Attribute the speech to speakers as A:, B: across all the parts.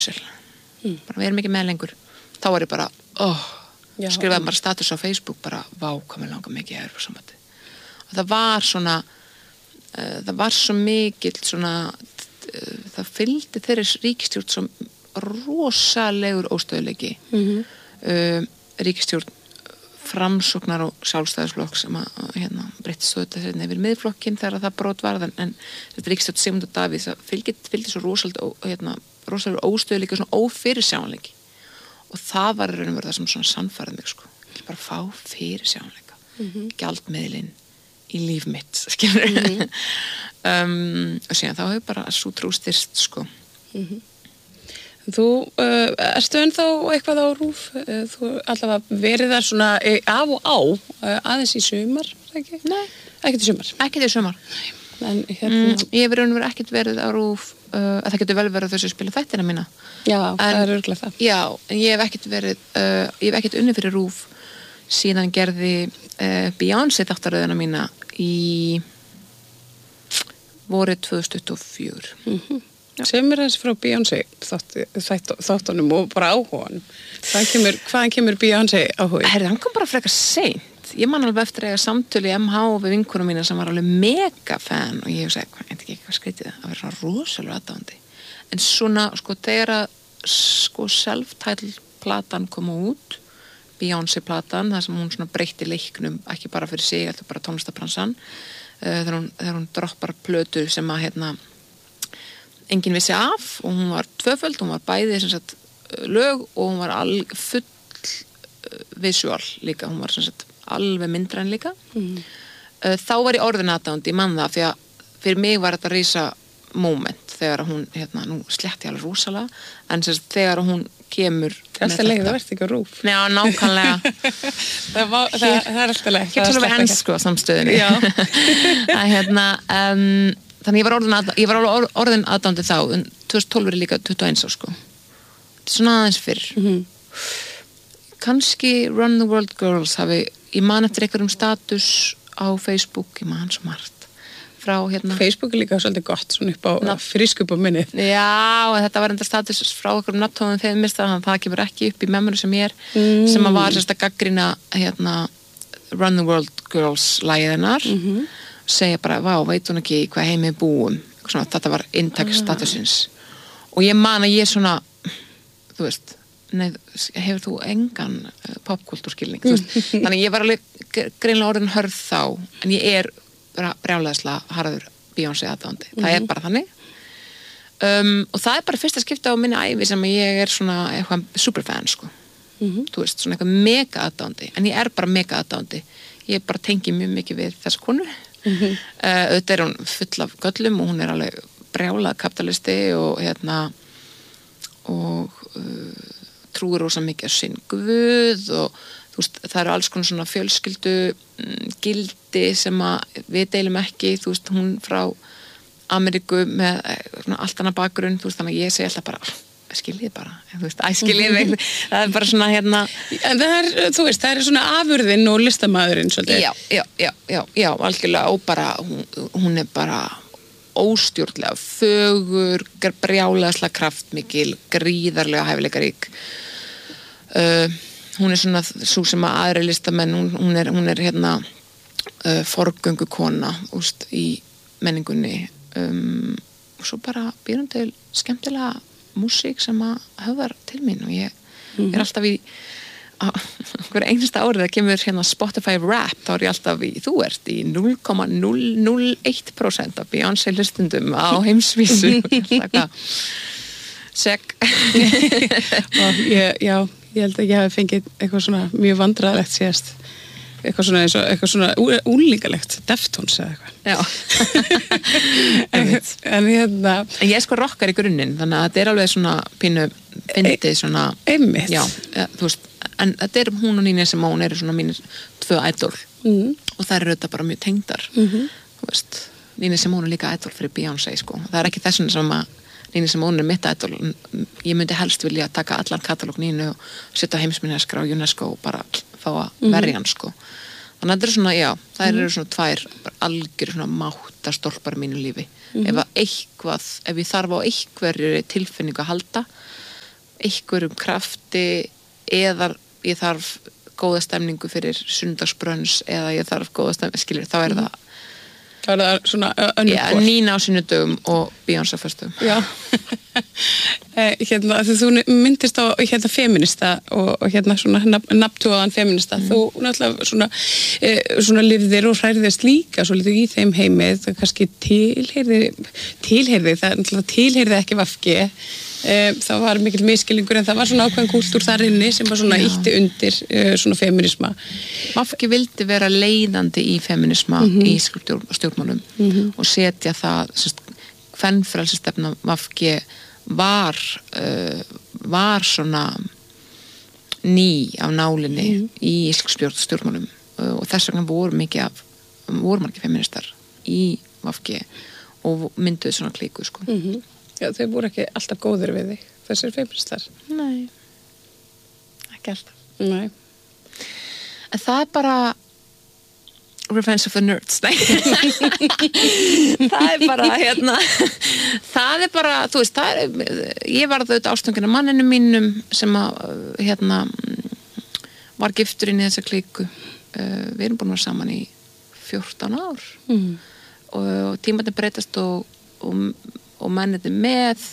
A: bara við erum ekki með lengur þá var ég bara, skrifaði bara status á Facebook bara, vá, hvað mér langar mikið í Evrópusambandi og það var svona það var svo mikill svona það fylgdi þeirri ríkisstjórn sem rosalegur óstöðuleiki ríkisstjórn framsóknar og sjálfstæðisflokk sem að breyttist þetta yfir miðflokkin þegar það brot varð en þetta ríkisstjórn Sigmundur Davíðs fylgdi svo rosalegur óstöðuleiki og svona ófyrirsjáanleiki og það var raun og veru það sem svona sannfærði mig sko, ekki bara fá fyrirsjáanleika gjaldmiðlinn í líf mitt skilur og síðan þá hefur bara svo trú styrst sko
B: Þú ertu ennþá eitthvað á RÚV þú allavega verið þar svona af og á aðeins í sumar ekki?
A: Nei,
B: ekkert í sumar en
A: ég hefur raun og veru ekkert verið á RÚV að það getur vel verið þessu spila þættina mína
B: það er örugglega það
A: já, en ég hef ekkert verið ég hef ekkert unnið fyrir RÚV síðan gerði Beyoncé þáttaröðina mína í vorið 2024
B: sem þessi frá Beyoncé þáttunum og bara áhugan hvaðan kemur Beyoncé áhuga?
A: Hann kom bara frekar seint ég man alveg eftir að eiga samtölu í MH við vinkonum mína sem var alveg mega fan og ég hef segið, ekki eitthvað skrítið að vera svona rosalega aðdáandi en svona, sko, þegar að sko self-titled platan kom út Beyoncé platan, þar sem hún svona breytti leiknum, ekki bara fyrir sig, heldur bara tónlistapransan þegar hún droppar plötu sem að enginn vissi af og hún var tvöföld, hún var bæði sem sagt lög og hún var full visual líka, hún var sem sagt alveg myndræn líka þá var ég orðin aðdáandi, ég man það því að fyrir mig var þetta risa moment þegar hún, nú sletti ég alveg rosalega en sem sagt þegar hún kemur
B: alltaf leið, það verður ekki á RÚV
A: já, nákvæmlega
B: það er alltaf leið
A: hér svolítið ennsku á samstöðinni þannig ég var orðin aðdándi þá en 2012 er líka 21 sko svona aðeins fyrr kannski Run the World Girls ég man eftir einhverjum status á Facebook, ég man svo margt frá
B: Facebook er líka svolítið gott svona upp á frísk upp á minni
A: já, þetta var enda status frá einhverjum nafntóðum feminista, þannig að það kemur ekki upp í memory sem ég sem að var sérst að gaggrina Run the World Girls lagið hennar segja bara, vá, veit hún ekki hvað heimi búum svona, þetta var inntak statusins og ég man að ég svona þú veist, nei, hefur þú engan popkultúrskilning þannig ég var alveg greinlega orðin hörð þá en ég er bara brjálæðislega harður Beyoncé aðdáandi, það er bara þannig og það er bara fyrsta skipti á minni ævi sem ég er svona eitthvað superfan sko þú veist, svona eitthvað mega aðdáandi en ég er bara mega aðdáandi ég bara tengi mjög mikið við þessa konu auðvitað er hún full af göllum og hún er alveg brjálað kapitalisti og trúir rosa mikið á sinn guð og þú veist, það eru alls konar svona fjölskyldu gildi sem að við deilum ekki, þú veist, hún frá Ameríku með allt annað bakgrunn, þú veist, þannig að ég segi alltaf bara skiljið bara, þú veist, skiljið það er bara svona en
B: það er, þú veist, það er svona afurðin og listamaðurinn svolítið
A: já, algjörlega og bara, hún er bara óstjórnlega fögur, brjálæðislega kraftmikil gríðarlega hæfileikarík hún er svona svo sem að aðri listamenn hún er forgöngu kona úst, í menningunni og svo bara býr hún til skemmtilega músík sem að höfðar til mín og ég er alltaf í hver einasta árið það kemur Spotify Rap, þá er ég alltaf þú ert í 0,001% af Beyoncé hlustundum á heimsvísu seg
B: já, ég held að ég hef fengið eitthvað svona mjög vandræðalegt síðast eitthvað svona úlingalegt Deftones eða eitthvað en
A: ég er sko rockar í grunninn þannig að þetta er alveg svona pínu fyndið svona
B: einmitt
A: já, þú veist, en þetta er hún og Nina Simone eru svona mínir tvö idol og það eru þetta bara mjög tengdar þú veist, Nina Simone er líka idol fyrir Beyoncé sko, það er ekki þessum sem að Nina Simone er mitt idol ég myndi helst vilja taka allan katalóg Nínu og setja heimsminjaskrá UNESCO og bara fá að verja hann sko þannig að þetta er svona, já, það eru svona tvær algjör svona máttarstólpar í mínu lífi ef ég þarf á einhverju tilfinningu að halda einhverjum krafti eða ég þarf góða stemningu fyrir sundagsbrönns eða ég þarf góða stemningu, skilur, þá það
B: Það er það svona önnur hvort.
A: Nína á sunnudögum og Beyoncé á föstudögum.
B: Já. Þú myndist á feminista og svona nafntúaðan feminista. Þú náttúrulega svona lifðir og hræðist líka svo litið í þeim heimi. Það kannski tilheyrði, það náttúrulega tilheyrði ekki VG. Það var mikill miskilningur en það var svona ákveðin kúltúr þar inni sem var svona ýtti undir svona feminisma.
A: VG vildi vera leiðandi í feminisma í stjórnmálum og setja það, kvenfrelsistefna VG var svona ný af nálinni í íslensk stjórnmálum og þess vegna voru margir feministar í VG og mynduðu svona klíku, sko.
B: Já, þau voru ekki alltaf góðir við þig, þessir feministar.
A: Nei, ekki alltaf.
B: Nei.
A: En það bara Revenge of the Nerds, nei. það bara, það bara, þú veist, ég var auðvitað ástfangin af manninu mínum sem að, var giftur inn í þessa klíku. Við erum búin að vera saman í 14 ár og tímarnir breytast og mennið með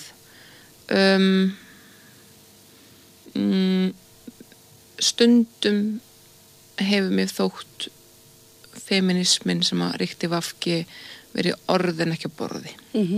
A: stundum hefur mér þótt feminismin sem að ríkti VG verið orðin ekki að borði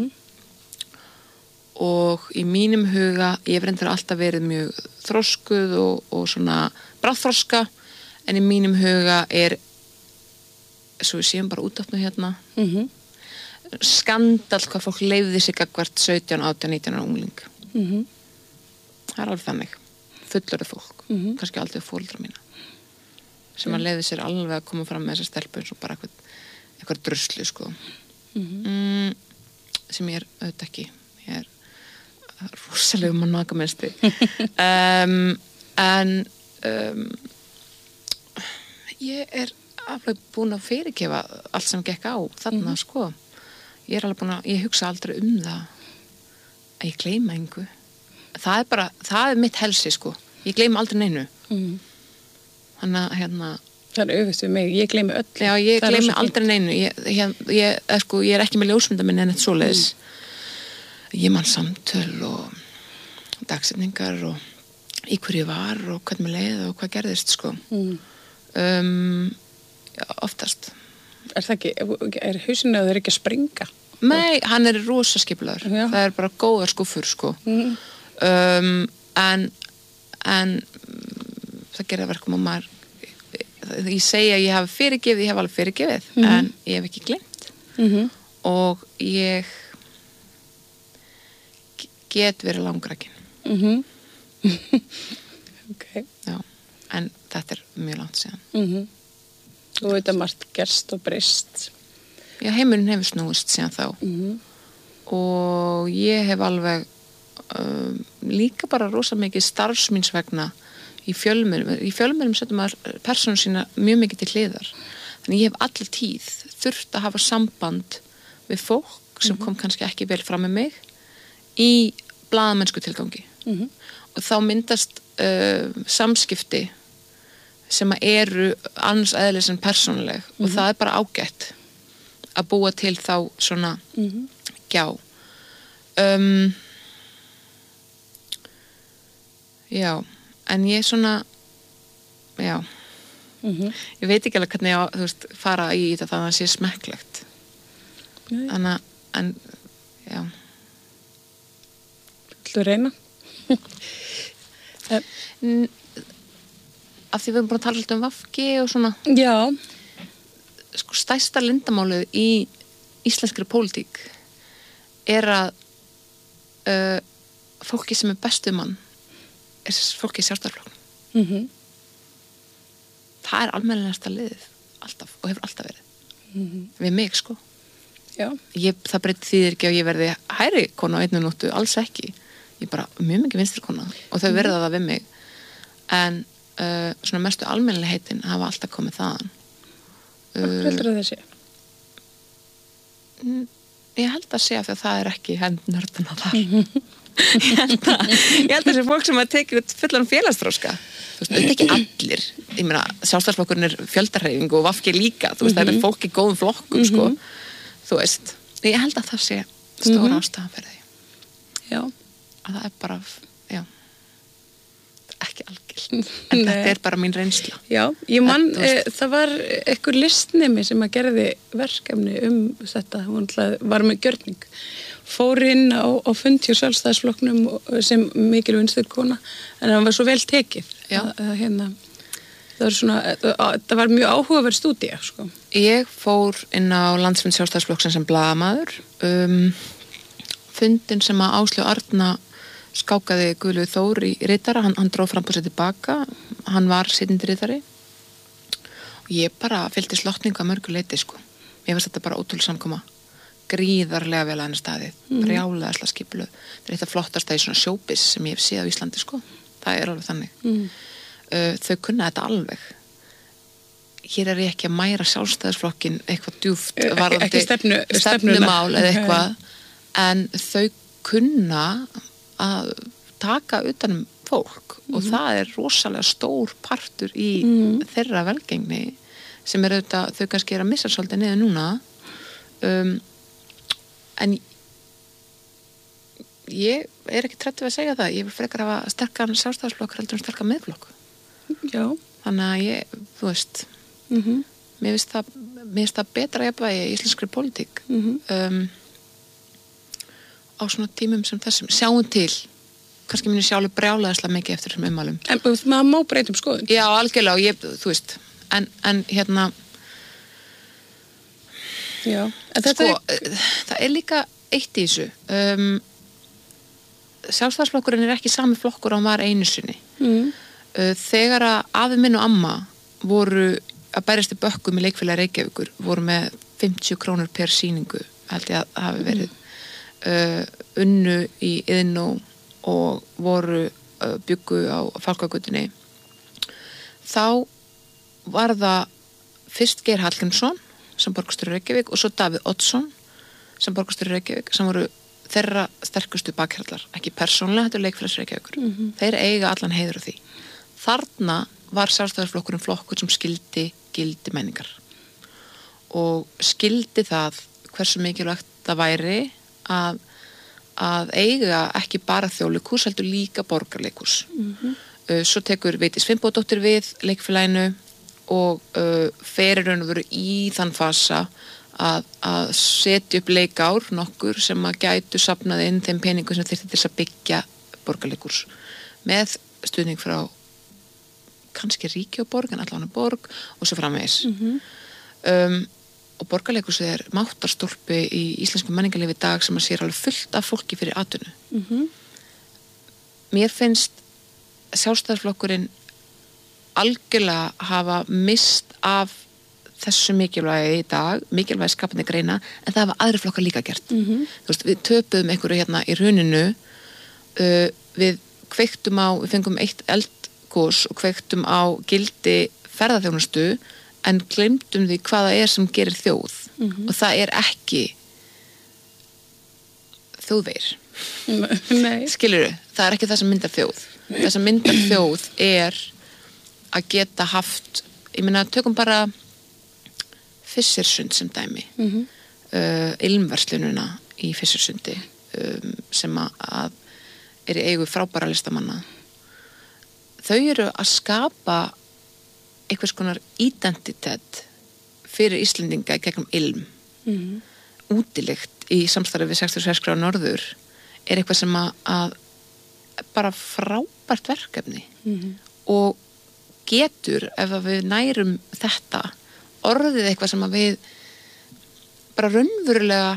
A: og í mínum huga ég reyndar alltaf verið mjög þroskuð og svona bráðþroska en í mínum huga svo við séum bara útáttu hérna skandal hvað fólk leifði sig gagnvart 17, 18, 19 ára ungling. Það alveg þannig. Fullorðið fólk. Kannski aldrei foreldra mína. Sem að leifði sér alveg að koma fram með þessa stelpu eins og bara eitthvað druslu, sko. Sem ég auðvitað ekki. Ég rosalega mannakaminsti. En ég alveg búin að fyrirgefa allt sem gekk á þarna, sko. Ég hugsa aldrei það að ég gleyma engu. Það mitt helsi, sko. Ég gleyma aldrei neinu. Þannig að
B: Það öfust við mig, ég gleymi öllu.
A: Já, ég gleymi aldrei neinu. Ég er ekki með ljósmyndaminn en eitt svoleiðis. Ég man samtöl og dagsetningar og í hverju var og hvernig mér leið og hvað gerðist, sko. Oftast.
B: Það ekki, hausinu að þau ekki að springa?
A: Nei, hann rosa skipulaður. Það bara góðar skúffur, sko. En það gerir verkum að maður ég segi að ég hafi fyrirgefið, ég hef alveg fyrirgefið en ég hef ekki gleymt og ég get verið langrækin
B: okay.
A: Já, en þetta mjög langt síðan
B: Þú veit að margt gerst og breyst
A: Já, heimurinn hefur snúist síðan þá og ég hef alveg líka bara rosa mikið starfsmíns vegna í fjölmiðlum setjum maður persónu sína mjög mikið til hliðar þannig ég hef allir tíð þurft að hafa samband við fólk sem kom kannski ekki vel fram með mig í blaðamennsku tilgangi og þá myndast samskipti sem eru annars eðlis en persónuleg og það bara ágætt að búa til þá svona gjá já en ég svona já ég veit ekki alveg hvernig ég þú veist fara í þetta þannig að það sé smekklegt þannig að en já
B: Viltu reyna?
A: Af því við erum búin að tala svolítið VG og svona
B: Já
A: sko stærsta lindamálið í íslenskri pólitík að fólki sem bestu mann fólki í sjálfstæðisflokknum það almennilegasta liðið alltaf og hefur alltaf verið við mig sko
B: Já.
A: Það breytir þýðir ekki að ég verði hægri kona á einnu nóttu, alls ekki ég bara mjög mikið vinstri kona og þau verða það við mig en svona mestu almennilegheitin hafa alltaf komið þaðan
B: Hvað heldur það sé?
A: Ég held að segja því að það ekki hendnörduna þar ég held að þessi fólk sem að tekið út fullan félagsþróska, þú veist, þetta ekki allir, ég meina, Sjálfstæðisflokkurinn er fjöldahreyfing og VG líka, þú veist, það er fólk í góðum flokkum, sko, þú veist, ég held að það sé stóra ástæðan fyrir því.
B: Já.
A: Að það er bara, já, ekki algilt, en þetta er bara mín reynsla.
B: Já, ég man, það var einhver listnemi sem að gerði verkefni þetta, hún var með gjörning, fór inn á fund hjá Sjálfstæðisflokknum sem mikil vinsturkona, en það var svo vel tekið. Það var mjög áhugaverð stúdía, sko.
A: Ég fór inn á landsfund Sjálfstæðisflokksins sem blaðamaður, fundin sem að Áslaug Arna skákaði Guðlaugur Þór í ritara, hann dróð framboð sér tilbaka, hann var sittandi ritari og ég bara fylgdi slottningu að mörgu leyti, sko. Ég veist þetta bara ótrúlega samkoma, gríðarlega vel að henni staðið, brjálega skipulög. Það er eitt af flottasta í svona showbiz sem ég hef séð á Íslandi, sko. Það er alveg þannig. Þau kunna þetta alveg. Hér er ég ekki að mæra Sjálfstæðisflokkin eitthvað djúpt varðandi stefnumál eða eitthvað, en þau kunna að taka utanum fólk og það er rosalega stór partur í þeirra velgengni sem er auðvitað, þau kannski er að missa svolítið niður núna, en ég er ekki trætt við að segja það, ég vil frekar hafa sterkan Sjálfstæðisflokk heldur en sterkan miðflokk.
B: Já.
A: Þannig að ég, þú veist, mér finnst það betra jafnvægi í íslenskri pólitík. Á svona tímum sem þessum, sjáum til, kannski muni sjálfur brjálæðislega mikið eftir þessum ummælum.
B: En maður má breyta skoðun.
A: Já, algjörlega, og þú veist, en hérna,
B: já, en
A: sko, það er líka eitt í þessu. Sjálfstæðisflokkurinn er ekki sami flokkur á hann var einu sinni. Þegar að afi minn og amma voru að berjast í bökkum í leikfélagi Reykjavíkur, voru með 50 krónur per sýningu, held ég að hafi verið. Unnu í Iðnó og voru byggu á Fálkagötunni, þá var það fyrst Geir Hallgrímsson sem borgarstjóri Reykjavík og svo Davíð Oddsson sem borgarstjóri Reykjavík sem voru þeirra sterkustu bakhjarlar, ekki persónulega, þetta er leikfélags Reykjavíkur. Þeir eiga allan heiður á því. Þarna var Sjálfstæðisflokkurinn flokkur sem skildi gildi menningar og skildi það hversu mikilvægt það væri að eiga ekki bara þjóðleikhús, heldur líka borgarleikhús. Svo tekur Vigdís Finnbogadóttir við leikfélaginu og fer í raun og veru í þann fasa að setja upp leikár nokkur sem að gætu safnað inn þeim peningum sem þyrfti til þess að byggja borgarleikhús með stuðning frá kannski ríki og borg, en allavega borg og svo framvegis. Og borgarleikhúsið er máttarstólpi í íslensku menningarlífi í dag sem að sér alveg fullt af fólki fyrir atvinnu. Mér finnst Sjálfstæðisflokkurinn algjörlega hafa mist af þessu mikilvægi í dag, mikilvægi skapandi greina, en það hafa aðri flokkar líka gert. Þú veist, við töpuðum einhverju hérna í hruninu, við fengum eitt eldgos og kveiktum á gildi ferðaþjónustu, en gleymdum því hvaða er sem gerir þjóð og það er ekki þjóðvegir. Skilurðu? Það er ekki það sem myndar þjóð. Það sem myndar þjóð er að geta haft, ég meina, tökum bara Fissersund sem dæmi, ilmverslununa í Fissersundi sem að er í eigu frábæra listamanna. Þau eru að skapa einhvers konar identitet fyrir Íslendinga í gegnum ilm. Útilykt í samstarfi við 66 gráður norður er eitthvað sem að bara frábært verkefni og getur, ef við nærum þetta, orðið eitthvað sem að við bara raunverulega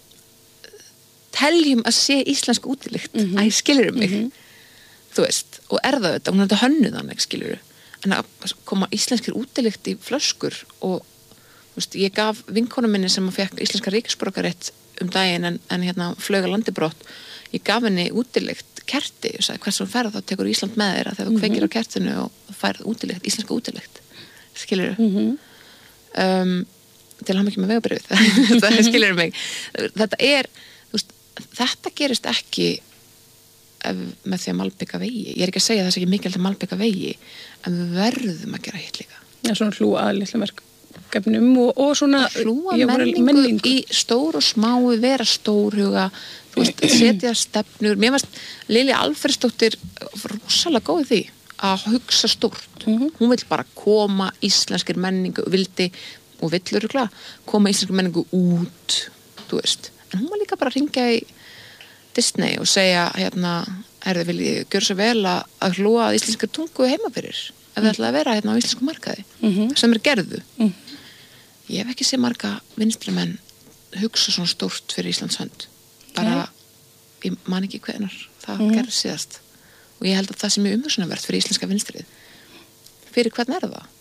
A: teljum að sé íslensk útilykt. Skilurðu mig? Þú veist, og er það þetta, hún er þetta hönnuð þannig, skilurðu. En að koma íslenskir útilykt í flöskur og veist, ég gaf vinkonu minni sem að fekk íslenska ríkisborgarétt daginn en hérna flög á landibrott, ég gaf henni útilykt kerti og sagði hvers sem ferð þá tekur Ísland með þér að þegar þú kveikir á kertinu og færð útilykt, íslenska útilykt, skilurðu. Til hann ekki með vegabrifið, það skilurðu mig. Þetta er, þú veist, þetta gerist ekki með því að malbika vegi. Ég er ekki að segja að það sé ekki mikilvægt að malbika vegi, en við verðum að gera hitt líka.
B: Já, svona hlúa að litlum verkefnum og svona
A: hlúa menningu í stór og smáu, vera stórhuga, þú veist, setja stefnur. Mér varst Lilja Alfreðsdóttir rosalega góð í því að hugsa stórt. Hún vill bara koma íslenskir menningu, vildi og vill örugglega koma íslenskir menningu út, þú veist. En hún var líka bara að ringja í Disney og segja, herðu, vil ég gjöra svo vel að hlúa að íslenskar tungu heima fyrir, ef það ætlaði að vera á íslensku markaði, sem gerðu. Ég hef ekki séð marga vinstrimenn hugsa svona stórt fyrir Íslands hönd. Bara, ég man ekki hvenær það gerði síðast. Og ég held að það sem er umhugsunarvert fyrir íslenska vinstrið. Fyrir hvern er það?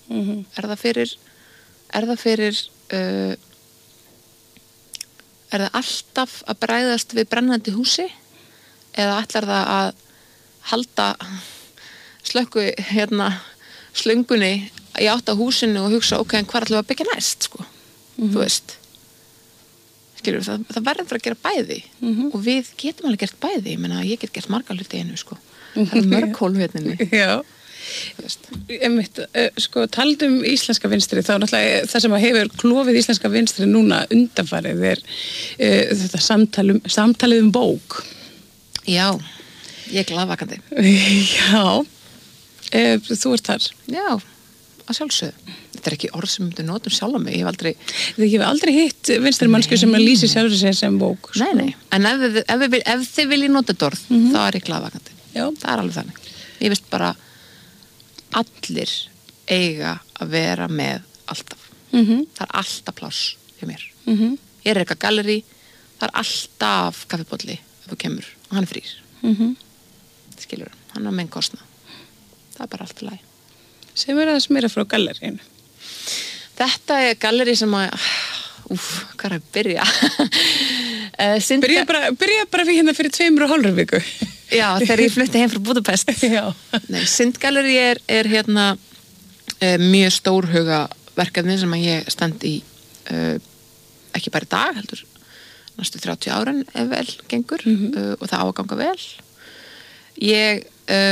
A: Er það alltaf að bregðast við brennandi húsi eða ætlar það að halda slökku slöngunni í átt á húsinu og hugsa ok, en hvað ætlum við að byggja næst sko? Þú veist, skilur það verður að gera bæði og við getum alveg gert bæði. Ég meina, ég get gert marga hluti einu sko. Það er mörg hólfétninni.
B: Já. Sko, taldum íslenska vinstri, þá náttúrulega það sem hefur klofið íslenska vinstri núna undanfarið þetta samtalið bók.
A: Já, ég er glaðvakandi.
B: Já, þú ert þar.
A: Já, að sjálfsögðu. Þetta er ekki orð sem myndu notum sjálf á mig.
B: Ég hef aldrei hitt vinstri mannsku sem að lýsi sjálfur sér sem bók.
A: Sko. Nei, en ef þið viljið nota þetta orð, þá er ég glaðvakandi. Já. Það er alveg þannig. Ég veist bara allir eiga að vera með alltaf. Það er alltaf pláss hjá mér. Ég er eitthvað gallerí, það er alltaf kaffibolli ef þú kemur og hann er frýr. Skilur, hann er með kostnað. Það er bara allt í lagi.
B: Sem er aðeins meira frá galleríinu?
A: Þetta er gallerí sem að hvað er að byrja?
B: Byrja bara fyrir 2,5 viku.
A: Já, þegar ég flutti heim frá Budapest.
B: Já.
A: Nei, Syndgallerí er mjög stórhuga verkefni sem að ég stend í ekki bara í dag, heldur næstu 30 árin ef vel gengur og það á að ganga vel. Ég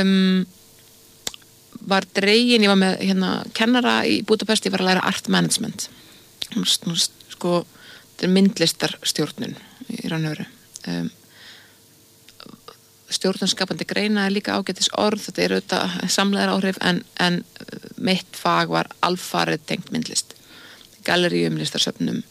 A: var dregin, ég var með kennara í Budapest, ég var að læra art management. Sko, þetta er myndlistarstjórnun í raun og veru. Stjórnunskapandi greina er líka ágætis orð, þetta er auðvitað samlegar áhrif en mitt fag var alfarið tengt myndlist. Galleríum, listarsöfnum,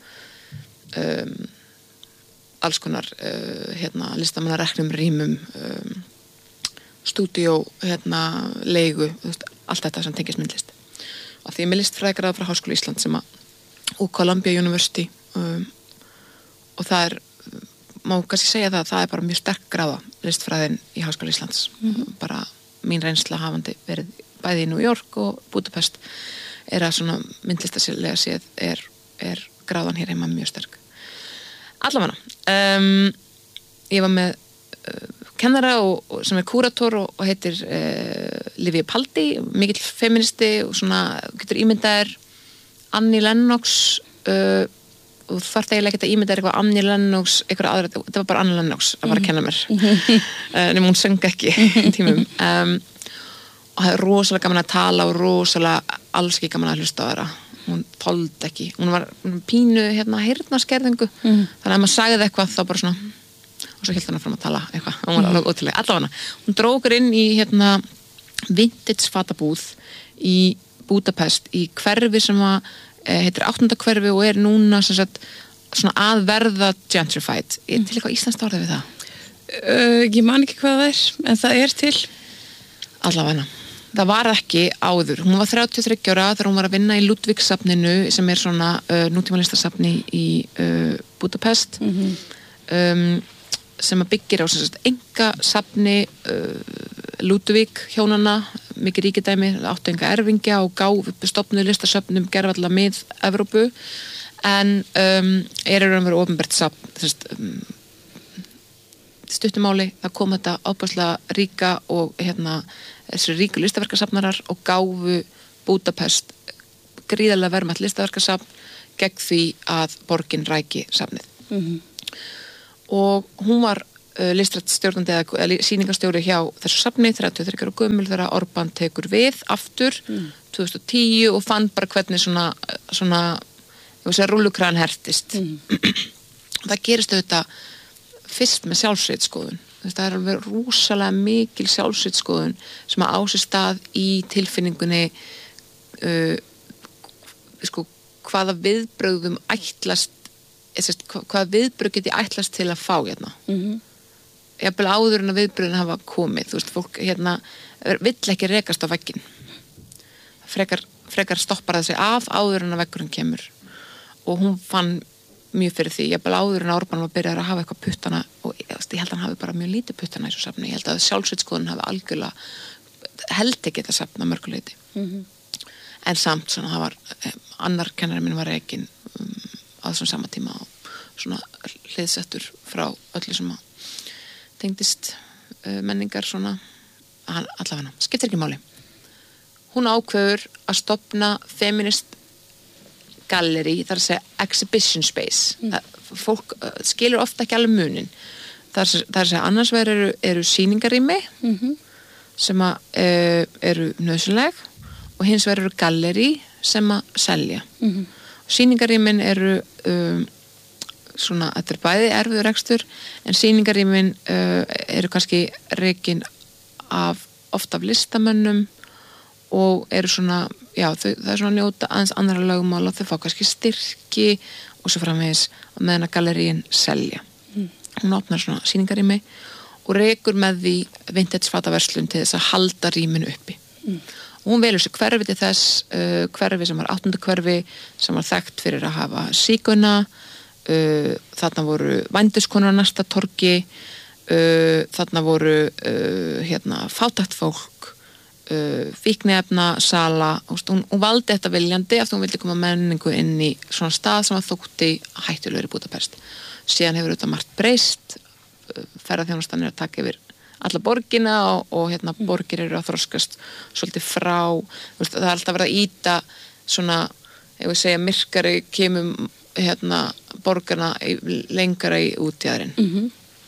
A: alls konar listamannareknum, rýmum, stúdíó, leigu, allt þetta sem tengist myndlist. Og því ég með listfræðigráðu frá Háskóla Íslands og Columbia University og það er, má kannski segja það er bara mjög sterk gráða listfræðin í Háskóla Íslands. Bara mín reynsla hafandi verið bæði í New York og Budapest er að svona myndlistarlega séð er gráðan hér heima mjög sterk. Allavega, ég var með kennara sem er kúrator og heitir Livia Paldi, mikill feministi og svona, getur ímyndaðir Annie Lennox og þarf eiginlega ekki að ímynda eitthvað Annie Lennox, eitthvað aðra, þetta var bara Annie Lennox að var að kenna mér nema hún söng ekki í tímum og það er rosalega gaman að tala og rosalega alls ekki gaman að hlusta á þeirra. Hún þoldi ekki, hún var pínu heyrnarskerðingu þannig að maður sagði eitthvað þá bara svona og svo hélt hann fram að tala eitthvað og hún var alveg ótrúlega. Allavega, hún dró okkur inn í vintage fatabúð í Budapest í hverfi sem heitir 8. hverfi og er núna svona að verða gentrified. Er til eitthvað íslenskt orðið við það?
B: Ég man ekki hvað það er, en það er til.
A: Allavega, það var ekki áður. Hún var 33 ára þegar hún var að vinna í Ludwigssafninu sem er svona nútímalistasafni í Budapest sem að byggir á einkasafni Ludwig hjónanna, mikið ríkidæmi, áttu enga erfingja og stofnuðu listasöfnum gerðalla mið Evrópu en er að vera opinbert safn stuttumáli, það kom þetta ábúrslega ríka og þessi ríku listaverkasafnarar og gáfu Budapest gríðarlega verðmætt listaverkasafn gegn því að borgin ræki safnið. Og hún var listrænt stjórnandi eða sýningarstjóri hjá þessu safni 33 ára gömul þegar Orban tekur við aftur 2010 og fann bara hvernig svona ég vil segja rúllukran hertist það gerist auðvitað fyrst með sjálfsreitskoðun það er alveg rosalega mikil sjálfsreitskoðun sem á sér stað í tilfinningunni sko hvaða viðbrögðum ætlast hvaða viðbrögð geti ætlast til að fá hérna jafnvel áður en að viðbrögðin hafa komið þú veist, fólk hérna vill ekki rekast á vegginn frekar stoppar það sig af áður en að veggurinn kemur og hún fann mjög fyrir því, jafnvel áður en Orban var byrjað að hafa eitthvað puttana og ég held að hann hafi bara mjög lítið puttana í þessu safni, ég held að sjálfsveitskoðun hafi algjörlega held ekki þetta safna mörguleiti en samt svona það var annar kennari minn var rekinn á þessum sama tíma og svona hliðsettur frá öllu sem að tengdist menningar svona allavega, skiptir ekki máli hún ákveður að stofna feminist gallery, þar að segja exhibition space fólk skilur ofta ekki alveg munin þar að segja annars vegar eru sýningarými sem að eru nöðsynleg og hins vegar eru gallery sem að selja sýningarýmin eru svona, þetta er bæði erfiður rekstur en sýningarýmin eru kannski rekin oft af listamönnum og eru svona, já, það er svona njóta aðeins annara lögmála, þau fá kannski styrki og svo framvegis og meðan að galleríin selja. Hún opnar svona sýningarými og rekur með því vintage fataverslun til þess að halda rýminu uppi. Og hún velur sér hverfi til þess, hverfi sem var 8. hverfi, sem var þekkt fyrir að hafa síguna, þarna voru vændiskonur á næsta torgi, þarna voru fátækt fólk, fíkniefna, sala, hún valdi þetta viljandi eftir hún vildi koma menningu inn í svona stað sem að þótti hættulegur í Búdapest. Síðan hefur þetta margt breyst, ferðaþjónustan að taka yfir alla borgina og borgir eru að þroskast svolítið frá, það er alltaf verið að íta svona, ef við segja myrkari kemum borgarna lengra í útjaðarinn.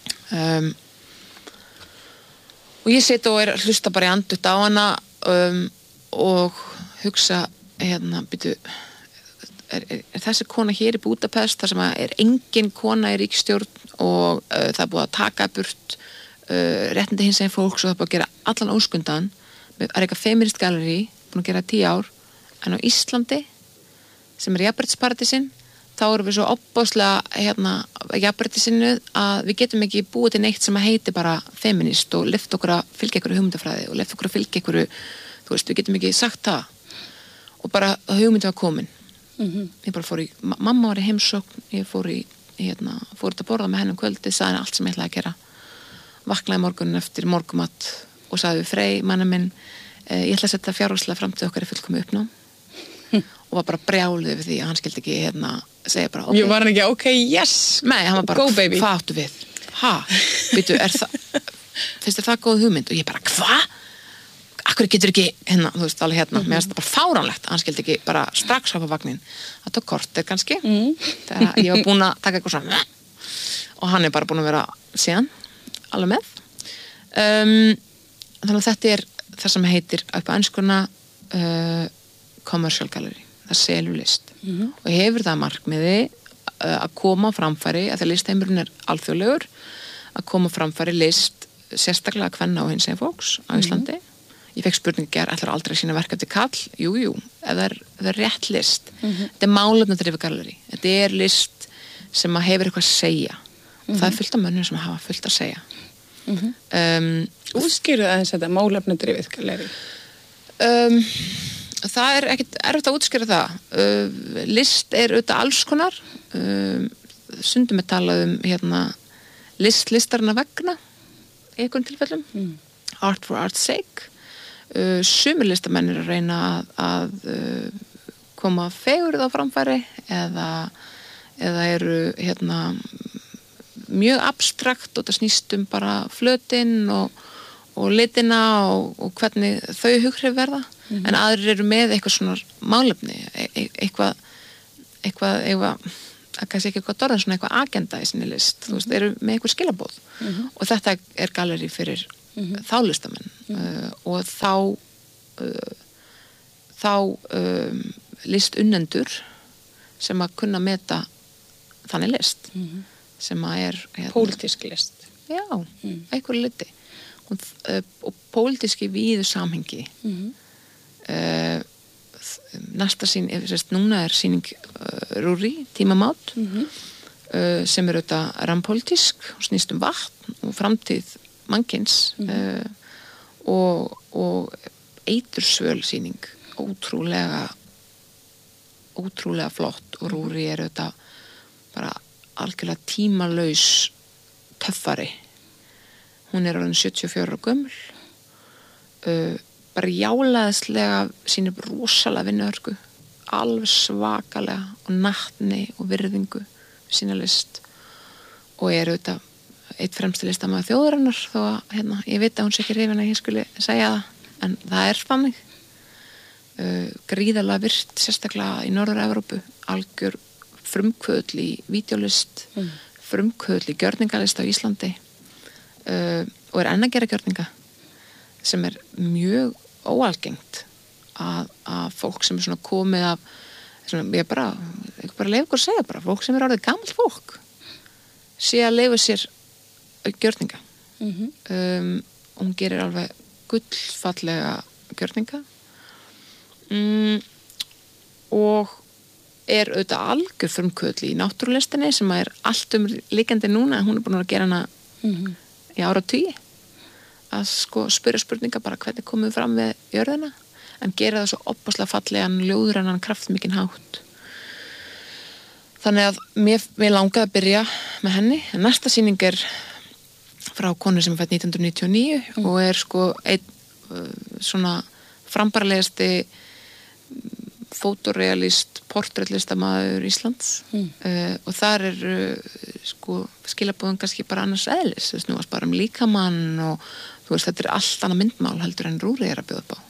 A: Og ég sit og hlusta bara í andut á hana og hugsa býtu, er þessi kona hér í Búdapest þar sem er engin kona í ríkisstjórn og það er búið að taka burt réttindi hinsegin fólks og það er búið að gera allan óskundan að reyka feminist gallery, búin að gera 10 ár en á Íslandi sem er jafnréttisparadísin þá erum við svo opbáslega jafnréttisinu að við getum ekki búið til neitt sem að heiti bara feminist og leyft okkur að fylgja einhverju hugmyndafræði og leyft okkur að fylgja einhverju, þú veist, við getum ekki sagt það og bara hugmyndi var komin. Ég bara fór mamma var í heimsókn, ég fór að borða með henni kvöldið, sagði henni allt sem ég ætlaði að gera. Vaknaði morgunin eftir morgumat og sagði við Frey, manni minn, ég ætla að setja fjárhagslega framtíð okkar í fullkomu uppnám og var bara brjáluð við því að hann skildi ekki segja bara
B: okay. Ég var hann ekki, ok, yes,
A: nei, hann var bara,
B: go baby,
A: hvað áttu við? Býtu, finnst þér það góð hugmynd? Og ég bara, hvað? Akkur getur ekki, þú veist, alveg mér finnst það bara fáránlegt, hann skildi ekki bara strax hafa vagnin, það tók kortið kannski þegar ég var búin að taka eitthvað svona og hann er bara búin að vera síðan, alveg með þannig að þetta er það sem heitir upp á enskuna commercial gallery, það selur list og hefur það markmiði að koma á framfæri, að því listheimurinn er alþjóðlegur, að koma á framfæri list sérstaklega kvenna og hinsegin fólks á Íslandi. Ég fekk spurningu ætlar aldrei að sína verk eftir kall? Jú, það er rétt list. Þetta er málefnadrifið gallerí, þetta er list sem að hefur eitthvað að segja og það er fullt af mönnum sem hafa fullt að segja.
B: Útskýrðu aðeins þetta málefnadrifið gallerí?
A: Það er ekkert erfitt að útskýra það. List er auðvitað alls konar. Stundum er talað listarina vegna í einhverjum tilfellum. Art for art's sake. Sumir listamenn að reyna að koma fegurð á framfæri eða eru mjög abstrakt og það snýst bara flötinn og litina og hvernig þau hughrif verða en aðrir eru með eitthvað svona málefni eitthvað kannski ekki gott orðin svona eitthvað agenda í sinni list, þú veist, eru með eitthvað skilabóð og þetta galleri fyrir þá listamenn og þá listunnendur sem að kunna meta þannig list sem að er
B: pólitísk list
A: einhverju liti og pólitíski víðu samhengi næsta núna er sýning Rúri, tímamát sem er auðvitað rampólitísk og snýst vatn og framtíð mannkins og eitursvöl sýning ótrúlega flott og Rúri er auðvitað bara algjörlega tímalaus töffari hún er orðin 74 ára gömul bara jálaðislega sýnir rosalega vinnuhörku alveg svakalega og nattni og virðingu sína list og er auðvitað eitt fremsti listamaður þjóðarinnar þó að ég veit að hún sé ekki hrifin að ég skuli segja það en það er þannig gríðarlega virt sérstaklega í Norður-Evrópu algjör frumkvöðl í vídeólist frumkvöðl í gjörningalist á Íslandi og er enn að gera gjörninga sem er mjög óalgengt að fólk sem er svona komið af svona, ég bara leifu ykkur að segja bara fólk sem er orðið gamalt fólk sé að leifu sér gjörninga og hún gerir alveg gullfallega gjörninga og er auðvitað algjör frumkvöðl í náttúrulistinni sem er allt líkandi núna hún er búin að gera hana í áratugi að spyrja spurninga bara hvernig komum við fram við jörðina en gera það svo opaslega fallegan ljóðrænan kraftmikinn hátt þannig að mér langaði að byrja með henni en næsta sýning er frá konu sem fætt 1999 og er einn svona frambarlegasti fótorealist portréttlistamæður Íslands og þar er skilabóðum kannski bara annars eðlis þess snúast bara líkamann og þú veist þetta er allt annað myndmál heldur en Rúri er að bjóða upp á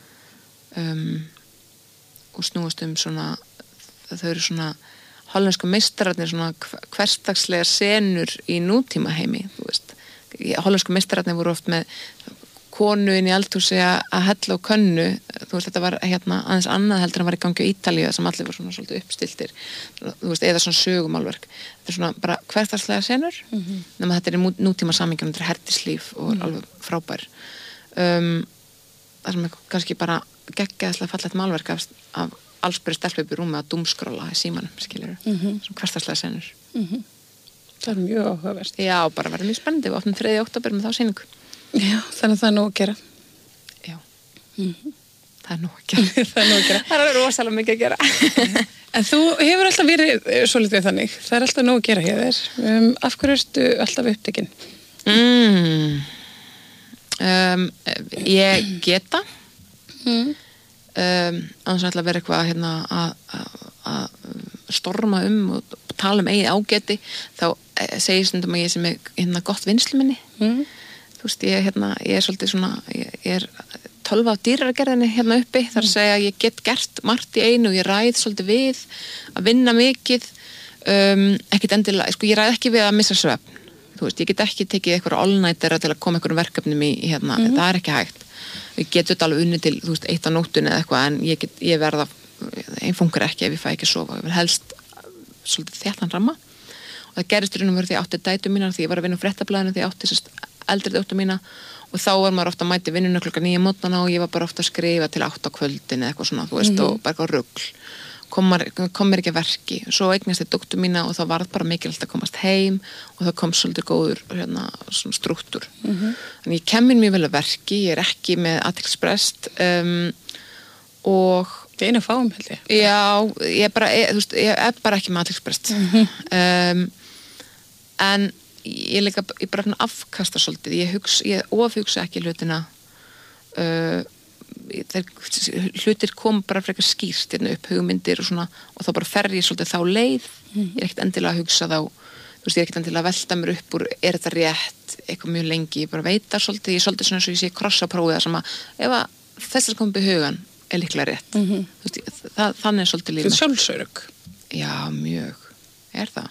A: og snúast svona þau eru svona hollensku meistararnir svona hversdagslega senur í nútíma heimi þú veist hollensku meistararnir voru oft með konu inn í eldhúsi að hella á könnu þú veist þetta var aðeins annað heldur en var í gangi á Ítalíu sem allir var svona svolítið uppstiltir þú veist eða svona sögumálverk þetta er svona bara hversdagslega senur nema þetta er í nútíma samhengjum þetta er hertislíf og alveg frábær það sem er kannski bara geggjaðslega fallegt málverk af allsbyrði stelpu upp í rúmi að dúmskrolla í símanum skilur svona hversdagslega senur
B: það er mjög áhugavert
A: já bara verður mjög spennandi við opnum 3. október með þá sýningu
B: já, þannig að það er nóg að gera
A: já það er nóg að gera það er alveg rosalega mikið að gera
B: en þú hefur alltaf verið svolítið þannig það er alltaf nóg að gera hjá þér af hverju ertu alltaf upptekinn?
A: Ég geta annars ætla að vera eitthvað að storma og tala eigið ágæti þá segir stundum að ég sem er gott vinsluminni þú veist, ég er svolítið svona ég er 12 á dýraragerðinni uppi þar að segja að ég get gert margt í einu og ég ræð svolítið við að vinna mikið ekkit endilega, ég ræð ekki við að missa svefn þú veist, ég get ekki tekið eitthvað all-nightera til að koma einhverjum verkefnum í það er ekki hægt ég get þetta alveg unni til, þú veist, 1 á nóttunni eða eitthvað en ég verða einn funkar ekki ef ég fæ ekki að sofa ég vil helst svolítið þéttan ramma og það gerist í raun og veru því ég átti dætur mínar því ég var að vinna á Fréttablaðinu því ég átti eldri dóttur mína og þá var maður ofta að mæti vinnuna klukkan 9 á mótnana og ég var bara ofta að skrifa til 8 á kvöldin eða eitthvað svona, þú veist, og bara eitthvað rugl kom mér ekki að verki svo eignast ég dóttur mína og þá varð bara mikilvægt að komast heim og það kom svolítið góður svona strúktúr en ég kem mér mjög vel að verki ég er ekki með athyglisbrest og
B: það er einu fáum held ég
A: já, ég er bara ekki með athyglisbrest en ég bara afkasta svolítið ég ofhugsa ekki hlutina hlutir kom bara frekar skýrt upp hugmyndir og svona og þá bara fer ég svolítið þá leið ég er ekkert endilega að hugsa þá þú veist, ég er ekkert endilega að velta mér upp úr er þetta rétt, eitthvað mjög lengi ég bara veit það svolítið, ég er svolítið svona eins og ég sé krossaprófið það sem að ef að þess að koma upp í hugan er líklega rétt þú veist, þannig er svolítið líf
B: Þú sjálfsörug
A: já, mjög ég það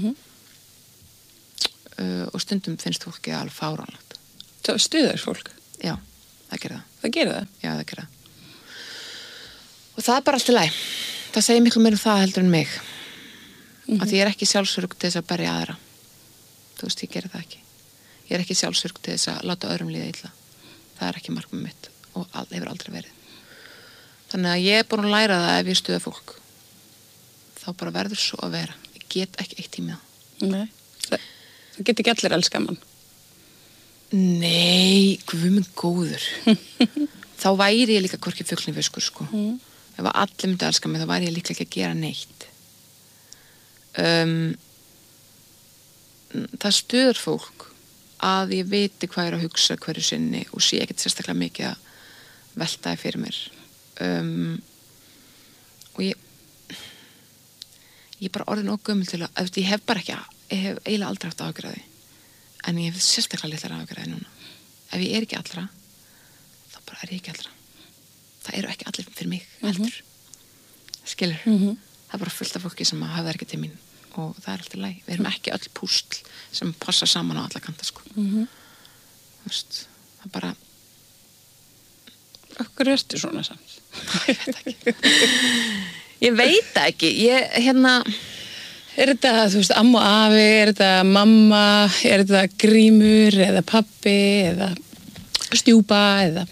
A: og stundum finnst fólki alveg fáránlegt.
B: Það stuðar fólk?
A: Já, það gerir það.
B: Það gerir það?
A: Já, það gerir það. Og það bara allt í lagi. Það segir miklu meira það heldur en mig. Að ég ekki sjálfsörugg til þess að berja aðra. Þú veist, ég gerir það ekki. Ég ekki sjálfsörugg til þess að láta öðrum líða illa. Það ekki markmið mitt og hefur aldrei verið. Þannig að ég búin að læra það ef ég stuða fólk. Þá bara verður svo að vera. Ég get ekki eitt tímið það.
B: Nei. Það get ekki allir elska mann.
A: Nei, guð minn góður. Þá væri ég líka hvorki fuglni fiskur, sko. Ef allir myndi elska mig, þá væri ég líklega ekki að gera neitt. Það stuður fólk að ég viti hvað að hugsa hverju sinni og sé ekkert sérstaklega mikið að veltaði fyrir mér. Og ég bara orðin og gömul til að ég hef eiginlega aldrei haft ágjörði en ég hef sérstaklega litlar ágjörði núna. Ef ég ekki allra þá bara ég ekki allra. Það eru ekki allir fyrir mig heldur. Skilur? Það bara fullt af fólki sem hafa ekki til mín og það alltaf læg. Við erum ekki öll púsl sem passa saman á alla kanta, sko. Þú veist, það bara
B: Okkur ertu svona samt?
A: Ég veit ekki. Ég veit ekki.
B: Er þetta, þú veist, amma og afi, er þetta mamma, er þetta Grímur eða pabbi eða stjúpa eða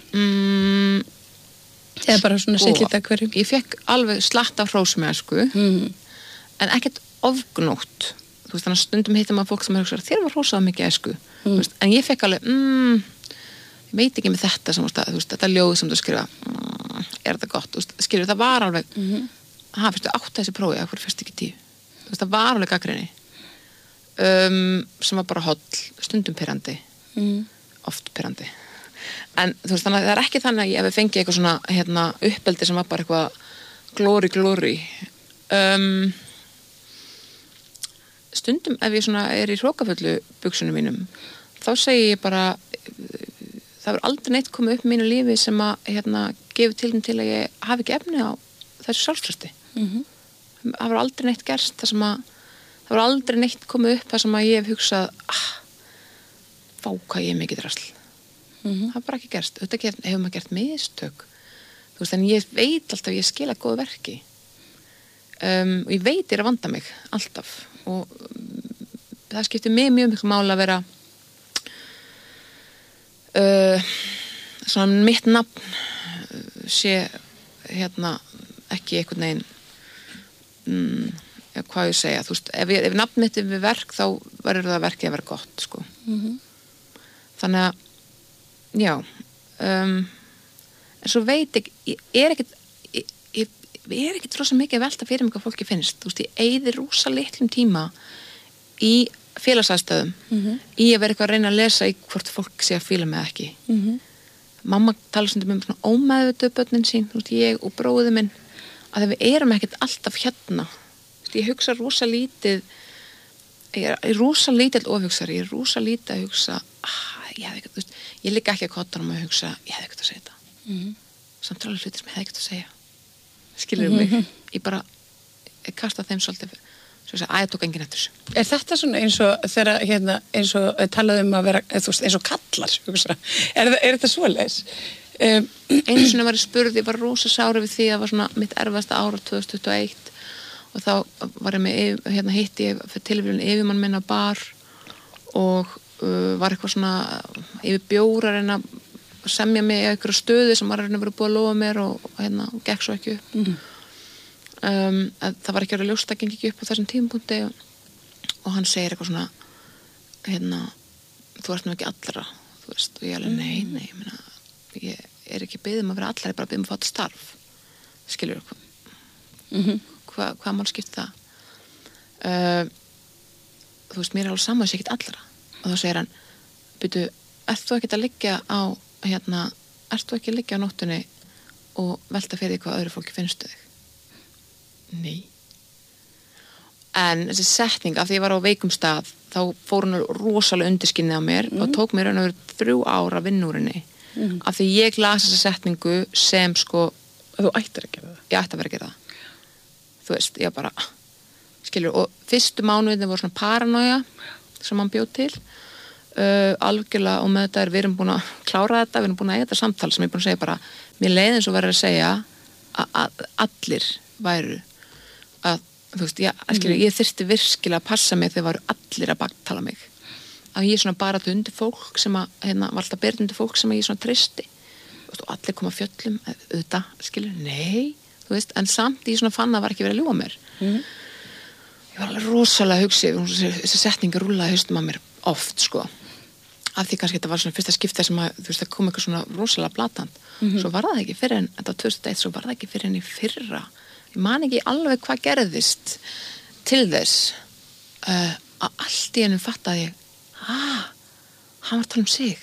B: eða bara svona sitt lítið hverju?
A: Ég fekk alveg slatt af hrósmæsku en ekkert ofgnótt. Þú veist, þannig að stundum hittir maður fólk sem þér var hrósað mikið æsku. En ég fekk alveg ég veit ekki með þetta sem, þú veist, þetta ljóð sem þú skrifa er þetta gott, þú veist, skilur, það var alveg fyrstu 8 þessi prófi, af hverju fyrst ekki 10 þú veist, það var alveg gagnrýni sem var bara holl, stundum pirrandi oft pirrandi en þú veist, þannig að það ekki þannig að ég hef fengið eitthvað svona, uppeldi sem var bara eitthvað glory stundum ef ég svona í hrókafullu buxunum mínum, þá segi ég bara það var aldrei neitt komið upp í mínu lífi sem að gefur til að ég hafi ekki efni á þessu sjálfströsti. Það var aldrei neitt gerst það var aldrei neitt komið upp það sem að ég hef hugsað fá hvað ég er mikið drasl. Það var bara ekki gerst. Þetta hefur maður gert mistök. Þú veist, en ég veit alltaf að ég skila góðu verki. Og ég veit ég er að vanda mig alltaf og það skiptir mig mjög miklu máli að vera svona mitt nafn sé ekki einhvern veginn hvað ég segja, þú veist, ef nafn mitt er við verk þá verður það verkið að vera gott, sko. Þannig að já en svo veit ég er ekkert rosa mikið að velta fyrir mig hvað fólki finnst, þú veist, ég eyði rosa litlum tíma í félagsaðstöðum í að vera eitthvað að reyna að lesa í hvort fólk sé að fíla mig ekki mamma tala stundum svona ómeðvituð börnin sín, þú veist, ég og bróðir minn að við erum ekkert alltaf hérna ég hugsa rosa lítið ég er rosa lítið ofhugsari, ég er rosa lítið að hugsa ég líka ekki að kottanum að hugsa ég hefði ekkert að segja þetta samt alveg hlutir sem ég hefði ekkert að segja skilur mig, ég bara ég kasta þeim svolítið svo að ég tók enginn eftir þessu.
B: Er þetta svona eins og þegar eins og talaðum að vera eins og kallar er þetta svoleiðis?
A: Einu sinni var ég spurð, ég var rosa sári við því að það var svona mitt erfasta ára 2021 og þá var ég með hitti ég fyrir tilvíðun yfirmann minn á bar og var eitthvað svona yfir bjórar en að semja mig eitthvað stöði sem var að vera búið að lofa mér og gekk svo ekki upp það var ekki að vera ljóst að gengi ekki upp á þessum tímapunkti og hann segir eitthvað svona þú ert nú ekki allra þú veist, og ég alveg nei ég er ekki beðið að vera allra, ég er bara beðið að fá þetta starf skilur hvað mál skipt það þú veist, mér er alveg saman að sé ekkert allra og þá segir hann byrju, ert þú ekkert að liggja á ert þú ekki að liggja á nóttunni og velta fyrir því hvað öðru fólki finnstu þig nei en þessi setning af því ég var á veikum stað þá fór hún rosalega undirskinnið á mér og tók mér raun og veru 3 ára vinnúrinni af því ég las þessa setningu sem sko
B: þú ættir að gera það
A: ég ætti að vera að gera það þú veist, ég bara skilur, og fyrstu mánuðin voru svona paranoia sem hann bjóð til algjörlega, og með þetta við erum búin að klára þetta, við erum búin að eiga þetta samtal sem ég er búin að segja bara, mér leið eins og verður að segja að allir væru að, þú veist, ég þyrfti virkilega að passa mig þegar varu allir að baktala mig, að ég svona bara undir fólk sem að, var alltaf berð undir fólk sem að ég svona tristi, og allir koma fjöllum, auðvitað, skilur, nei, þú veist, en samt ég svona fann að var ekki verið að ljúga mér. Ég var alveg rosalega hugsið, þessi setningi rúlaði haustum að mér oft, sko, af því kannski þetta var svona fyrsta skipti sem að, þú veist, það kom eitthvað svona rosalega blatant, svo var það ekki fyrir en, þetta var 2001, svo var það ekki fyrir en í fyrra, ég man ekki alveg hvað gerðist til þess, að allt í ennum fattaði ég, hann var að tala um sig,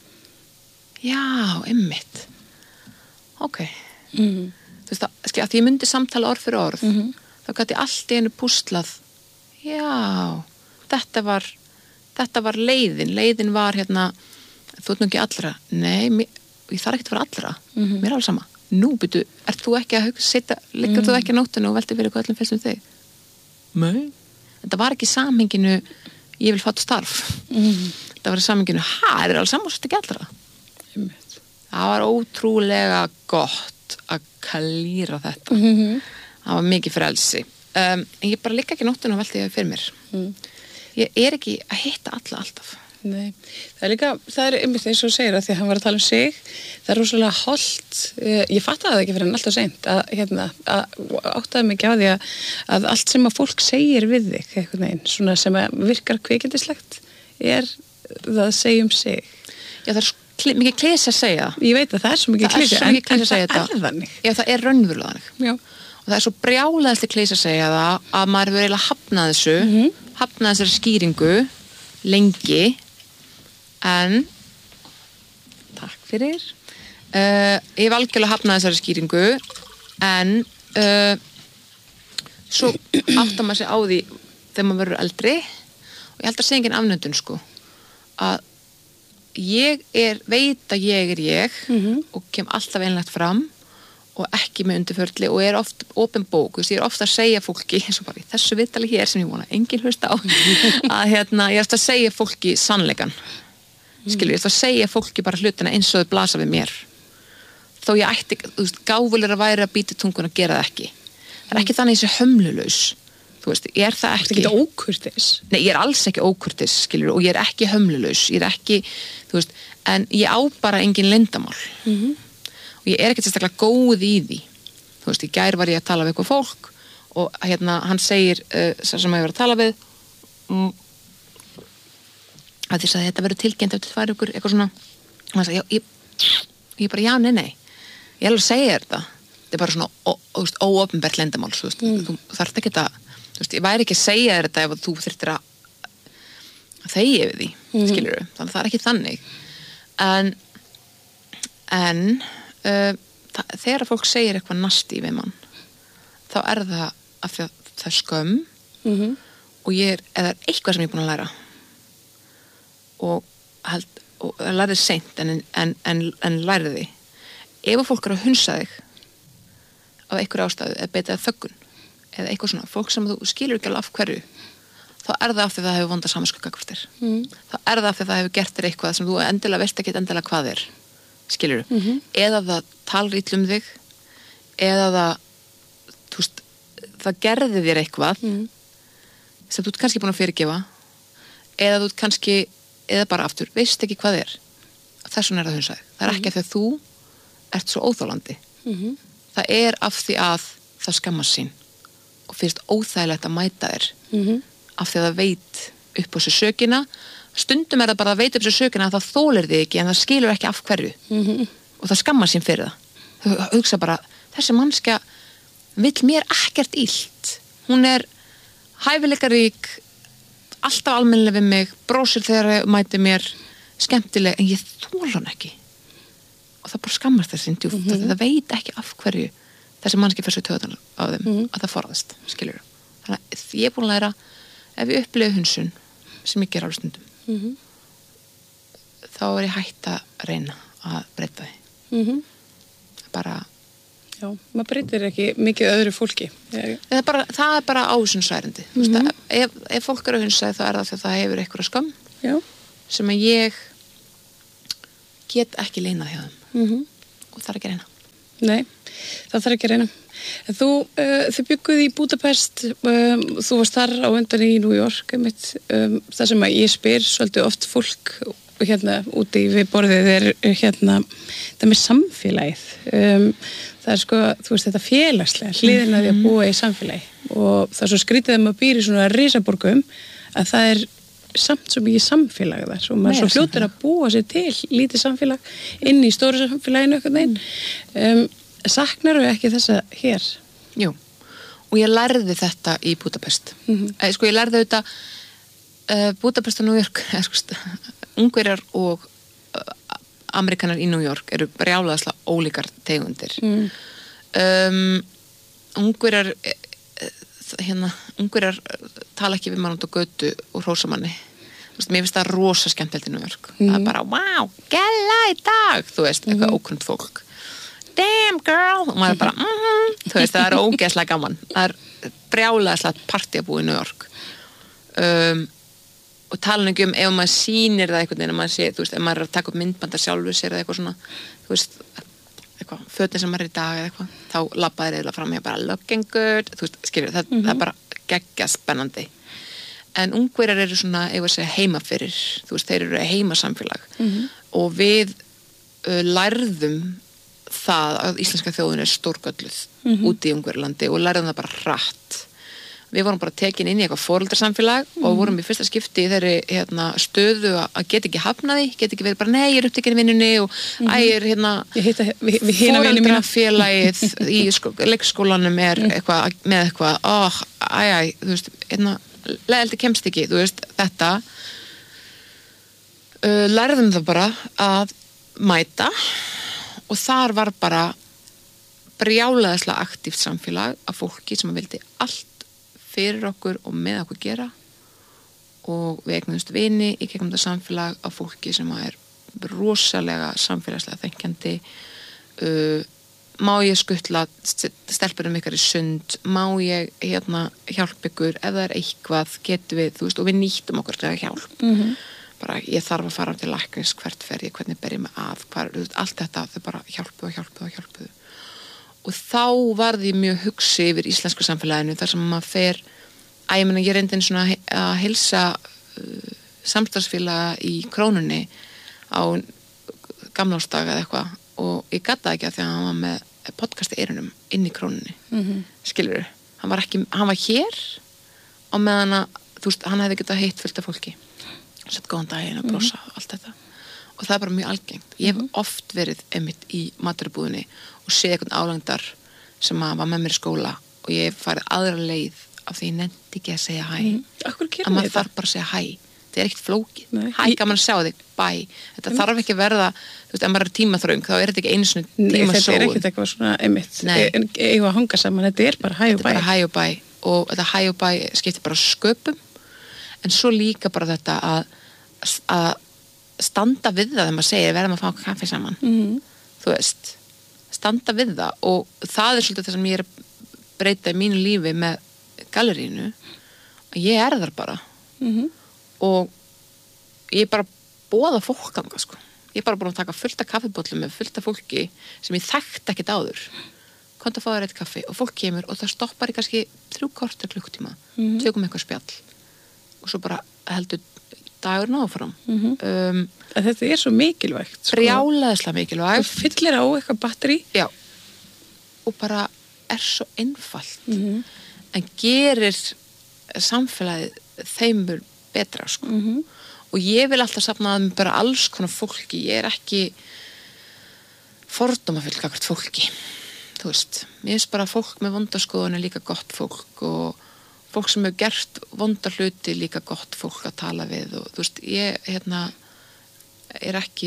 A: já, einmitt, ok, þú veist, að því ég myndi samtala orð fyrir orð, þá gæti allt í einu púslað, já, þetta var leiðin var þú ert nú ekki allra, nei, ég þarf ekki að vera allra, mér er alveg sama, nú byrju, ert þú ekki að liggur þú ekki á nóttinu og velti fyrir hvað öllum fyrst þig? Nei. Þetta var ekki samhenginu, ég vil fátt starf, þetta var í samhenginu, er alveg saman, svo þetta ekki allra. Það var ótrúlega gott að klíra þetta, það var mikið frelsi, en ég bara ligga ekki á nóttinu og velti fyrir mér. Ég er ekki að hitta alla alltaf.
B: Nei, það er einmitt eins og þú segir að því að hann var að tala um sig, það er rosalega holdt, ég fattaði það ekki fyrir hann alltaf seint, að áttaði mig ekki á því að allt sem að fólk segir við þig, einhvern veginn, svona sem að virkar kvikindislegt, er það að segja um sig.
A: Já, það er mikið klísa að segja það.
B: Ég veit að það er svo mikið klísa, en það er þannig. Já,
A: það er raunverulega þannig.
B: Já.
A: Og það er svo brjálæðsli klísa að segja það að maður verið eiginlega hafnað þessu, hafnað þessari skýringu lengi, en takk fyrir ég hef algjörlega hafnað þessari skýringu, en svo áttar maður sig á því þegar maður verður eldri, og ég held að segja engin afnöndun, sko, að ég veit að ég er ég og kem alltaf einlegt fram og ekki með undirförli og er oft opin bók, ég er ofta að segja fólki eins og bara í þessu viðtali hér sem ég vona enginn hlusta á að ég er ofta að segja fólki sannleikan, skilur, ég er ofta að segja fólki bara hlutina eins og þau blasa við mér, þó ég ætti, þú veist, gáfulegur að væri að bíti tungun að gera það ekki, það er ekki þannig ég sé hömlulaus, þú veist, ég er það ekki.
B: Það er ekki ókurtis.
A: Nei, ég er alls ekki ókurtis, skilur, og ég er ekki hömlulaus, ég er ekki, þú veist, en ég á bara engin leyndarmál. Og ég er ekkert sérstaklega góð í því, þú veist, í gær var ég að tala við eitthvað fólk og hann segir sem ég var að tala við að því að þetta verður tilkynnt eftir 2 vikur, eitthvað svona, og hann sagði, ég bara, já, nei, ég er alveg að segja þetta er bara svona óopinbert leyndarmál, þú veist, þú þarft ekki að, þú veist, ég væri ekki að segja þér þetta ef þú þyrftir að þegja við því, skilurðu, þannig að það er ekki þannig, en þegar fólk segir eitthvað nasty við mann, þá er það af því að það er skömm og eða eitthvað sem ég er búin að læra og lærið seint en lærið því, ef fólk er að hunsa þig af einhverju ástæðu eða beita þöggun eða eitthvað svona, fólk sem þú skilur ekki alveg af hverju, þá er það af því að það hefur vonda samviskupið gagnvart þér, þá er það af því að það hefur gert þér eitthvað sem þú endilega veist ekki endilega hvað er, skilur, eða það talar illa um þig, eða það, þú veist, það gerði þér eitthvað sem þú ert kannski búin að fyrirgefa, eða þú ert kannski, eða bara aftur, veist ekki hvað er, þess vegna er það hunsaði. Það er ekki af því að þú ert svo óþólandi. Það er af því að það skammast sín og finnst óþægilegt að mæta þér af því að það veit upp á sér sökina. Stundum er það bara að veit upp sér sökina að það þólir þig ekki en það skilur ekki af hverju og það skammast sín fyrir það. Þau hugsa bara, þessi mannskja vill mér ekkert illt. Hún er hæfileikarík, alltaf almennileg við mig, brósir þegar mæti mér, skemmtileg, en ég þóla hann ekki. Og það bara skammast þessi djúpt, það veit ekki af hverju þessi mannski fyrir svo töðan á þeim, að það forðast, skilur. Þannig að ég er búin að læra, ef ég upplifu hunsun, sem ég ger alveg stundum, þá er ég hætt að reyna að breyta því. Bara
B: Já, maður breytir ekki mikið öðru fólki.
A: Það er bara ásunnsærindi. Ef fólk eru hunsaði þá það því að það hefur einhverja skömm sem að ég get ekki leinað hjá þeim. Og það er ekki að reyna.
B: Nei, það þarf ekki að reyna. En þið bygguð í Budapest, þú varst þar á undan í New York, það sem að ég spyr svolítið oft fólk hérna úti við borðið það með samfélagið. Það sko, þú veist, þetta félagslega hliðin að því að búa í samfélagi og það er svo skrítið að maður býr í svona risaborgum að það er samt svo mikið samfélag þar og maður svo fljótur að búa sér til lítið samfélag inn í stóru samfélaginu eitthvað neginn. Saknarðu ekki þessa hér?
A: Jú, og ég lærði þetta í Budapest. Sko, ég lærði þetta Budapest og New York, Ungverjar og Amerikanar í New York eru brjálæðislega ólíkar tegundir. Ungverjar tala ekki við mann út á götu og hrósa manni. Mér finnst það rosa skemmtilegt í New York. Það er bara, wow, gæla í dag, þú veist, eitthvað ókunnt fólk. Damn girl, og maður er bara, þú veist, það er ógeðslega gaman. Það er brjálæðislega partí að búa í New York. Og tala ekki ef maður sýnir það einhvern veginn, maður sé, þú veist, ef maður er að taka upp myndbandar sjálfur sér eða eitthvað svona, þú veist, eitthvað, fötin sem maður er í dag eða eitthvað, þá labbaði reyðilega fram hér bara looking good, þú veist, skilur, það er bara geggja spennandi. En Ungverjar eru svona, ef að segja, heima fyrir, þú veist, þeir eru heimasamfélag og við lærðum það að íslenska þjóðin er stórgölluð úti í Ungverjalandi og lærðum það bara hratt. Við vorum bara tekin inn í eitthvað foreldrasamfélag og vorum í fyrsta skipti í þeirri stöðu að geta ekki hafnaði, geta ekki verið bara nei, ég er upptekinn í vinnunni og ég er foreldrafélagið í leikskólanum er eitthvað með eitthvað, þú veist, leðaldi kemst ekki, þú veist, þetta lærðum það bara að mæta og þar var bara brjálæðislega aktíft samfélag af fólki sem vildi allt fyrir okkur og með okkur gera og við eignumst vini í gegnum þetta samfélag af fólki sem er rosalega samfélagslega þenkjandi. Má ég skuttla stelpunum ykkar í sund, má ég hjálpa ykkur ef það er eitthvað, getum við, þú veist, og við nýttum okkur til að hjálp. Bara ég þarf að fara til læknis, hvert fer ég, hvernig ber ég mig að, allt þetta, þau bara hjálpuðu. Og þá varði ég mjög hugsi yfir íslensku samfélaginu þar sem maður fer, ég reyndi einu svona að heilsa samstarfsfélaga í Krónunni á gamlársdag eða eitthvað og ég gat það ekki að því að hann var með podcast í eyrunum inn í Krónunni. Skilurðu? Hann var hér á meðan að, þú veist, hann hefði getað hitt fullt af fólki. Sett góðan daginn og brosa og allt þetta. Og það er bara mjög algengt. Ég hef oft verið einmitt í maturubúðinni og séð einhvern álengdar sem var með mér í skóla og ég farið aðra leið af því ég nefndi ekki að segja hæ. Að maður þarf bara að segja hæ. Það er ekkert flókið. Hæ, gaman að sjá þig, bæ. Þetta þarf ekki að verða, þú veist, ef maður er tímaþröng þá er þetta ekki einu svona tímasóun.
B: Þetta er ekkert eitthvað svona einmitt. Eigum að hanga saman, þetta er bara hæ og bæ.
A: Þetta er bara hæ og bæ og þetta hæ og bæ skiptir bara sköpum en svo líka bara þetta að standa við það þegar maður segir verðum að fá kaffi saman. Þú veist, standa við það og það er svolítið það sem ég er að breyta í mínu lífi með gallerínu og ég er þar bara og ég bara boða fólk þangað, sko. Ég er bara búin að taka fullt af kaffibollum með fullt af fólki sem ég þekkti ekkert áður. Komdu að fá þér eitt kaffi og fólk kemur og það stoppar í kannski 3 korter klukkutíma, tökum eitthvað spjall og svo bara heldur dagurinn áfram.
B: Þetta er svo mikilvægt. Sko.
A: Brjálæðislega mikilvægt.
B: Það fyllir á eitthvað batteri.
A: Já. Og bara er svo einfalt. En gerir samfélagið þeimur betra, sko. Og ég vil alltaf safna að bara alls konar fólki. Ég er ekki fordómafull gagnvart fólki. Þú veist, mér finnst bara fólk með vondaskoðun er líka gott fólk og fólk sem hefur gert vonda hluti líka gott fólk að tala við og þú veist, ég er ekki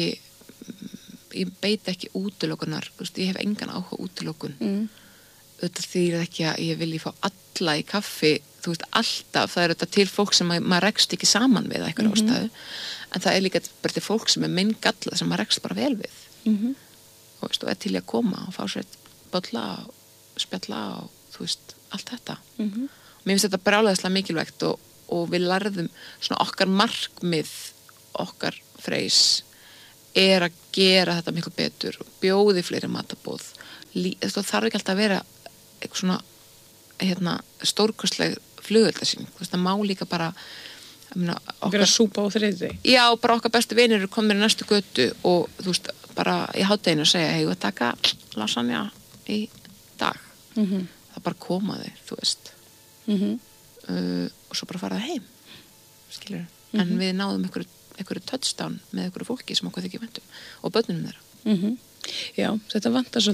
A: ég beita ekki útilokunar, þú veist, ég hef engan áhuga útilokun auðvitað þýðir ekki að ég vilji fá alla í kaffi, þú veist, alltaf það er auðvitað til fólk sem maður rekst ekki saman við eitthvað ástæðu, en það er líka bara til fólk sem er minn galla sem maður rekst bara vel við þú veist, og er til að koma og fá sér bolla og spjalla og þú veist, allt þetta. Mér finnst þetta brjálæðislega mikilvægt og við lærðum svona okkar markmið, okkar freys að gera þetta miklu betur og bjóði fleiri matabóð. Það þarf ekki alltaf að vera eitthvað svona stórkostleg flugveldasýning. Það má líka bara
B: vera súpa á þriði.
A: Já, bara okkar bestu vinir eru komin í næstu götu og þú veist, bara í hádeginu að segja, hey, við taka lasagna í dag. Það bara koma þeir, þú veist. Og svo bara fara það heim, skilur. En við náðum einhverju touchdown með einhverju fólki sem okkur þykir væntum og börnunum þeirra.
B: Já, þetta vantar svo